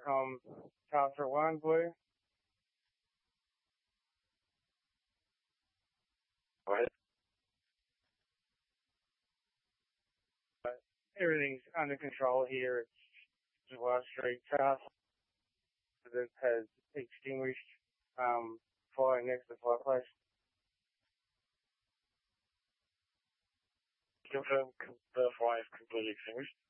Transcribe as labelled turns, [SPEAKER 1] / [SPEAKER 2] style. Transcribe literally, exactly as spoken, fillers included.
[SPEAKER 1] from Castle One, Blue.
[SPEAKER 2] What?
[SPEAKER 1] Everything's under control here. It's July Street. Castle that has extinguished um, fire next to the fireplace.
[SPEAKER 2] Confirm the fire is completely extinguished.